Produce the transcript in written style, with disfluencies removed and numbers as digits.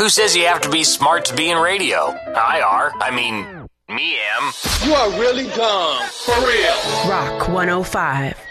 Who says you have to be smart to be in radio? Me am. You are really dumb. For real. Rock 105.